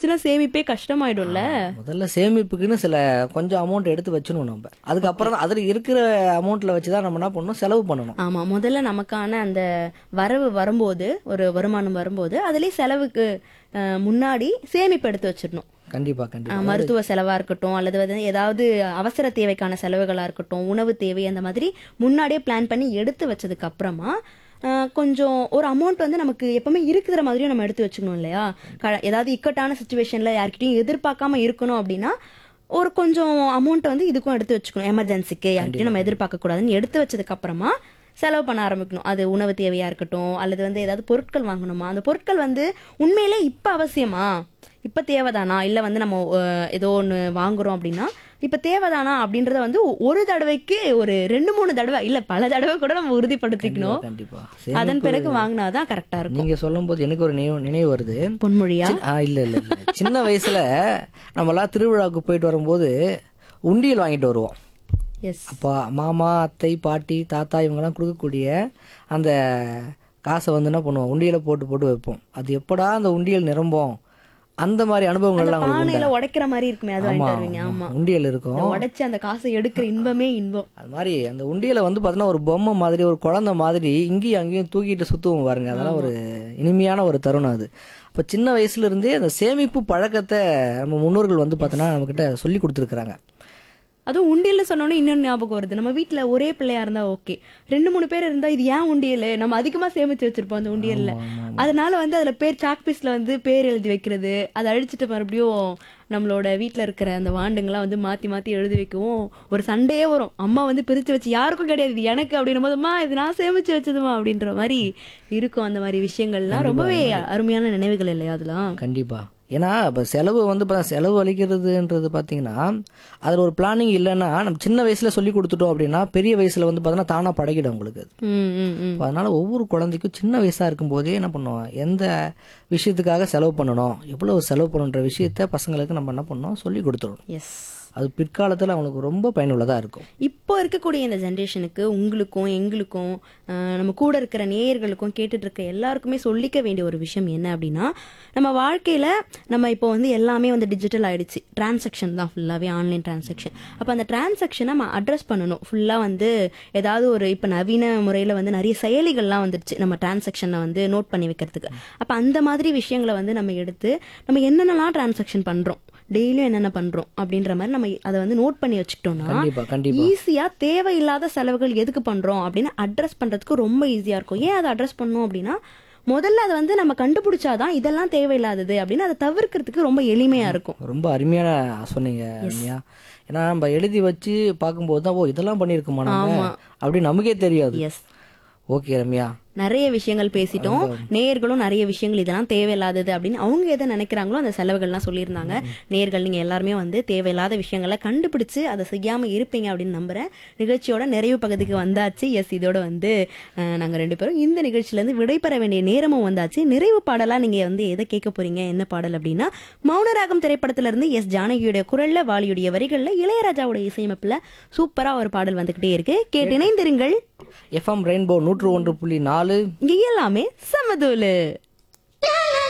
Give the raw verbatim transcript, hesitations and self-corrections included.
போச்சுன்னா சேமிப்பே கஷ்டமாயிடும்ல. முதல்ல சேமிப்புக்குன்னு சில கொஞ்சம் அமௌண்ட் எடுத்து வச்சிடணும் நம்ம. அதுக்கப்புறம் தான் அதில் இருக்கிற அமௌண்ட்டில் வச்சு தான் நம்ம என்ன பண்ணணும், செலவு பண்ணணும். ஆமா, முதல்ல நமக்கான அந்த வரவு வரும்போது, ஒரு வருமானம் வரும்போது அதுலயே செலவுக்கு அஹ், முன்னாடி சேமிப்பு எடுத்து வச்சிடணும். கண்டிப்பா கண்டிப்பா. அஹ், மருத்துவ செலவா இருக்கட்டும், அல்லது வந்து ஏதாவது அவசர தேவைக்கான செலவுகளா இருக்கட்டும், உணவு தேவை, அந்த மாதிரி முன்னாடியே பிளான் பண்ணி எடுத்து வச்சதுக்கு அப்புறமா அஹ், கொஞ்சம் ஒரு அமௌண்ட் வந்து நமக்கு எப்பவுமே இருக்கிற மாதிரியும் நம்ம எடுத்து வச்சுக்கணும் இல்லையா. க- ஏதாவது இக்கட்டான சுச்சுவேஷன்ல யார்கிட்டயும் எதிர்பார்க்காம இருக்கணும் அப்படின்னா ஒரு கொஞ்சம் அமௌண்ட் வந்து இதுக்கும் எடுத்து வச்சுக்கணும். எமர்ஜென்சிக்கு யார்கிட்டயும் நம்ம எதிர்பார்க்க கூடாதுன்னு எடுத்து வச்சதுக்கு அப்புறமா செலவு பண்ண ஆரம்பிக்கணும். அது உணவு தேவையா இருக்கட்டும், அல்லது வந்து ஏதாவது பொருட்கள் வாங்கணுமா, அந்த பொருட்கள் வந்து உண்மையிலே இப்ப அவசியமா, இப்ப தேவைதானா, இல்ல வந்து நம்ம அஹ், ஏதோ ஒண்ணு வாங்குறோம் அப்படின்னா இப்ப தேவைதானா அப்படின்றத வந்து ஒரு தடவைக்கு ஒரு ரெண்டு மூணு தடவை இல்ல பல தடவை கூட நம்ம உறுதிப்படுத்திக்கணும். கண்டிப்பா. அதன் பிறகு வாங்கினாதான் கரெக்டா இருக்கும். நீங்க சொல்லும் போது எனக்கு ஒரு நினைவு நினைவு வருது. பொன்மொழியா? ஆ இல்ல இல்ல இல்ல. சின்ன வயசுல நம்மளாம் திருவிழாவுக்கு போயிட்டு வரும்போது உண்டியல் வாங்கிட்டு வருவோம். எஸ். அப்பா மாமா அத்தை பாட்டி தாத்தா இவங்கெல்லாம் கொடுக்கக்கூடிய அந்த காசை வந்து என்ன பண்ணுவோம், உண்டியலை போட்டு போட்டு வைப்போம். அது எப்படா அந்த உண்டியல் நிரம்பும், அந்த மாதிரி அனுபவங்கள்லாம் உங்களுக்கு பானையில உண்டா? உடைக்கிற மாதிரி இருக்குமே, அது ஆமா வாங்கிட்டு வருவீங்க. ஆமா, உண்டியல் இருக்கும். உடைச்சு அந்த காசை எடுக்கிற இன்பமே இன்பம். அது மாதிரி அந்த உண்டியலை வந்து பார்த்தீங்கன்னா ஒரு பொம்மை மாதிரி, ஒரு குழந்தை மாதிரி இங்கேயும் அங்கேயும் தூக்கிட்டு சுற்றுவோம் பாருங்க. அதெல்லாம் ஒரு இனிமையான ஒரு தருணம் அது. அப்போ சின்ன வயசுல இருந்தே அந்த சேமிப்பு பழக்கத்தை நம்ம முன்னோர்கள் வந்து பார்த்தோன்னா நம்மக்கிட்ட சொல்லி கொடுத்துருக்குறாங்க. அதுவும் உண்டியல்ல சொன்னோன்னே இன்னொன்று ஞாபகம் வருது. நம்ம வீட்ல ஒரே பிள்ளையா இருந்தா ஓகே, ரெண்டு மூணு பேர் இருந்தா இது ஏன் உண்டியல், நம்ம அதிகமா சேமிச்சு வச்சிருப்போம் அந்த உண்டியல்ல. அதனால வந்து அதுல பேர் சாக் பீஸ்ல வந்து பேர் எழுதி வைக்கிறது, அதை அழிச்சிட்டு மறுபடியும் நம்மளோட வீட்ல இருக்கிற அந்த வாண்டுங்கெல்லாம் வந்து மாத்தி மாத்தி எழுதி வைக்கவும் ஒரு சண்டையே வரும். அம்மா வந்து பிரிச்சு வச்சு யாருக்கும் கிடையாது, இது எனக்கு அப்படின்னும் போதுமா இது நான் சேமிச்சு வச்சதுமா அப்படின்ற மாதிரி இருக்கும். அந்த மாதிரி விஷயங்கள்லாம் ரொம்பவே அருமையான நினைவுகள் இல்லையா அதெல்லாம். கண்டிப்பா. ஏன்னா இப்போ செலவு வந்து இப்போ செலவு அளிக்கிறதுன்றது பார்த்தீங்கன்னா அதில் ஒரு பிளானிங் இல்லைன்னா நம்ம சின்ன வயசுல சொல்லி கொடுத்துட்டோம் அப்படின்னா பெரிய வயசுல வந்து பார்த்தோன்னா தானா பழகிடும் உங்களுக்கு அது. ம், ம், ம். அப்ப அதனால ஒவ்வொரு குழந்தைக்கும் சின்ன வயசா இருக்கும்போதே என்ன பண்ணுவோம், எந்த விஷயத்துக்காக செலவு பண்ணணும், எவ்வளவு செலவு பண்ணணுன்ற விஷயத்த பசங்களுக்கு நம்ம என்ன பண்ணணும் சொல்லி கொடுத்துடணும். எஸ். அது பிற்காலத்தில் அவங்களுக்கு ரொம்ப பயனுள்ளதாக இருக்கும். இப்போ இருக்கக்கூடிய இந்த ஜென்ரேஷனுக்கு உங்களுக்கும் எங்களுக்கும் ஆஹ், நம்ம கூட இருக்கிற நேயர்களுக்கும் கேட்டுட்டு இருக்க எல்லாருக்குமே சொல்லிக்க வேண்டிய ஒரு விஷயம் என்ன அப்படின்னா, நம்ம வாழ்க்கையில நம்ம இப்போ வந்து எல்லாமே வந்து டிஜிட்டல் ஆயிடுச்சு, டிரான்சாக்ஷன் தான் ஃபுல்லாகவே ஆன்லைன் டிரான்சாக்ஷன். அப்போ அந்த டிரான்சாக்ஷனை நம்ம அட்ரஸ் பண்ணணும் ஃபுல்லாக வந்து ஏதாவது ஒரு இப்போ நவீன முறையில் வந்து நிறைய செயலிகள்லாம் வந்துருச்சு நம்ம டிரான்சாக்ஷனை வந்து நோட் பண்ணி வைக்கிறதுக்கு. அப்போ அந்த மாதிரி விஷயங்களை வந்து நம்ம எடுத்து நம்ம என்னென்னலாம் டிரான்சாக்ஷன் பண்ணுறோம், டெய்லியும் என்னென்ன பண்றோம் அப்படின்ற மாதிரி நம்ம அதை வந்து நோட் பண்ணி வச்சுக்கிட்டோம்னா கண்டிப்பா கண்டிப்பா. ஈஸியா தேவையில்லாத செலவுகள் எதுக்கு பண்றோம் அப்படின்னு அட்ரஸ் பண்றதுக்கு ரொம்ப ஈஸியா இருக்கும். ஏன் அதை அட்ரஸ் பண்ணோம் அப்படின்னா முதல்ல அதை வந்து நம்ம கண்டுபிடிச்சாதான் இதெல்லாம் தேவையில்லாதது அப்படின்னு அதை தவிர்க்கிறதுக்கு ரொம்ப எளிமையா இருக்கும். ரொம்ப அருமையான சொன்னீங்க ரம்யா. ஏன்னா நம்ம எழுதி வச்சு பார்க்கும்போது தான் ஓ இதெல்லாம் பண்ணியிருக்குமா நம்ம அப்படின்னு நமக்கே தெரியாது. எஸ். ஓகே ரம்யா, நிறைய விஷயங்கள் பேசிட்டோம். நேயர்களும் நிறைய விஷயங்கள் இதெல்லாம் தேவையில்லாதது அப்படின்னு அவங்க எதை நினைக்கிறாங்களோ அந்த செலவுகள்லாம் சொல்லியிருந்தாங்க. நேயர்கள் நீங்க எல்லாருமே வந்து தேவையில்லாத விஷயங்களை கண்டுபிடிச்சு அதை செய்யாம இருப்பீங்க அப்படின்னு நம்புறேன். நிகழ்ச்சியோட நிறைவு பகுதிக்கு வந்தாச்சு. எஸ், இதோட வந்து அஹ், நாங்க ரெண்டு பேரும் இந்த நிகழ்ச்சியில இருந்து விடைபெற வேண்டிய நேரமும் வந்தாச்சு. நிறைவு பாடலா நீங்க வந்து எதை கேட்க போறீங்க, என்ன பாடல் அப்படின்னா மௌனராகம் திரைப்படத்துல இருந்து எஸ் ஜானகியுடைய குரல்ல வாலியுடைய வரிகள்ல இளையராஜாவோட இசையமைப்புல சூப்பரா ஒரு பாடல் வந்துகிட்டே இருக்கு. கேட்டு இணைந்திருங்கள். எஃப்எம் ரெயின்போ நூற்று ஒன்று புள்ளி நாலு இங்க எல்லாமே சமதூலு.